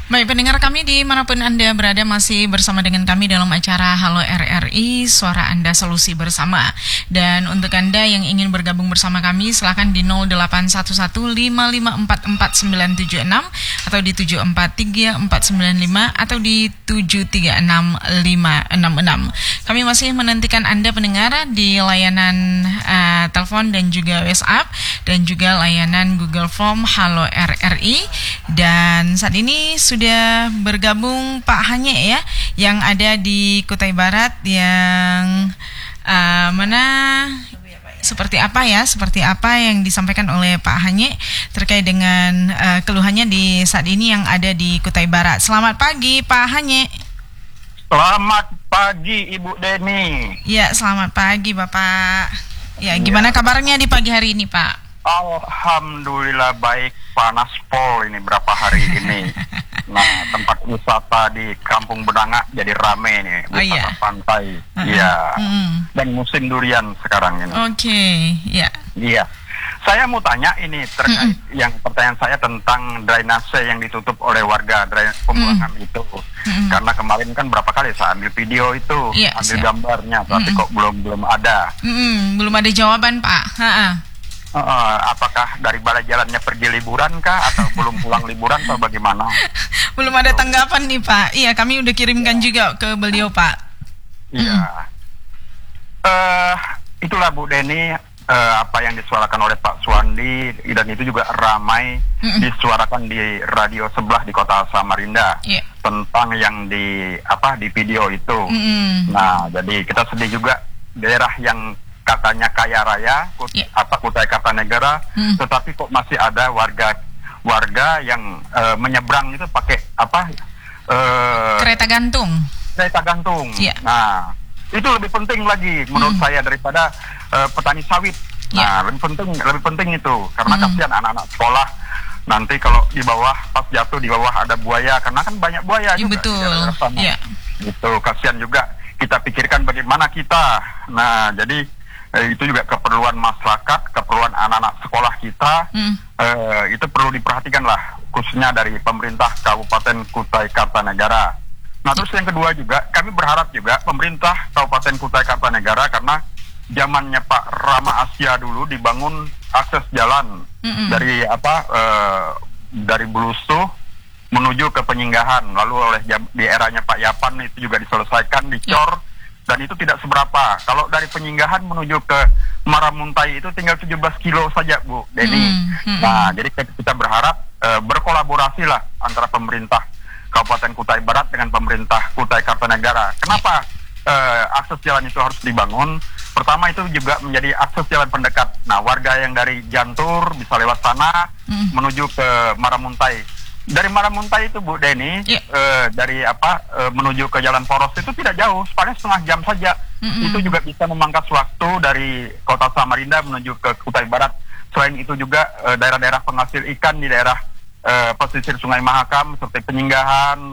Baik, pendengar kami dimanapun Anda berada masih bersama dengan kami dalam acara Halo RRI, Suara Anda Solusi Bersama. Dan untuk Anda yang ingin bergabung bersama kami, silakan di 0811554496 atau di 743495 atau di 736566. Kami masih menantikan Anda pendengar di layanan telepon dan juga WhatsApp dan juga layanan Google Form Halo RRI. Dan saat ini sudah bergabung Pak Hanye ya, yang ada di Kutai Barat, yang seperti apa yang disampaikan oleh Pak Hanye terkait dengan keluhannya di saat ini yang ada di Kutai Barat. Selamat pagi Pak Hanye. Selamat pagi Ibu Deni. Ya, selamat pagi Bapak. Ya, gimana kabarnya di pagi hari ini Pak? Alhamdulillah baik, panas pol ini berapa hari ini. Nah, tempat wisata di Kampung Bedanga jadi rame nih, wisata pantai. Iya. Dan musim durian sekarang ini. Oke, ya. Iya. Saya mau tanya ini terkait yang pertanyaan saya tentang drainase yang ditutup oleh warga, pembuangan itu. Karena kemarin kan berapa kali saya ambil video itu, ambil gambarnya, tapi kok belum ada. Belum ada jawaban, Pak. Apakah dari balai jalannya pergi liburan kah atau belum pulang liburan atau bagaimana? Belum ada tanggapan nih Pak. Iya, kami udah kirimkan juga ke beliau Pak. Iya. Itulah Bu Deni, apa yang disuarakan oleh Pak Suwandi, dan itu juga ramai disuarakan di radio sebelah di kota Samarinda tentang yang di video itu. Nah, jadi kita sedih juga daerah yang katanya kaya raya, Kutai Kartanegara, tetapi kok masih ada warga yang menyeberang itu pakai kereta gantung. Nah, itu lebih penting lagi menurut saya daripada petani sawit. Nah, lebih penting itu, karena kasihan anak-anak sekolah nanti kalau di bawah, pas jatuh di bawah ada buaya, karena kan banyak buaya juga. Betul. Itu kasihan juga. Kita pikirkan bagaimana kita. Nah, jadi itu juga keperluan masyarakat, keperluan anak-anak sekolah kita, itu perlu diperhatikan lah, khususnya dari pemerintah Kabupaten Kutai Kartanegara. Nah, terus yang kedua juga, kami berharap juga pemerintah Kabupaten Kutai Kartanegara, karena zamannya Pak Rama Asia dulu dibangun akses jalan dari Bulusuh menuju ke Penyinggahan, lalu di eranya Pak Yapan itu juga diselesaikan, dicor. Dan itu tidak seberapa. Kalau dari Penyinggahan menuju ke Maramuntai itu tinggal 17 kilo saja, Bu Deni. Nah, jadi kita berharap berkolaborasi lah antara pemerintah Kabupaten Kutai Barat dengan pemerintah Kutai Kartanegara. Kenapa akses jalan itu harus dibangun? Pertama, itu juga menjadi akses jalan pendekat. Nah, warga yang dari Jantur bisa lewat sana menuju ke Maramuntai. Dari Maramuntai itu Bu Deni, menuju ke Jalan Poros itu tidak jauh, paling setengah jam saja. Itu juga bisa memangkas waktu dari kota Samarinda menuju ke Kutai Barat. Selain itu juga daerah-daerah penghasil ikan di daerah pesisir Sungai Mahakam seperti Penyinggahan,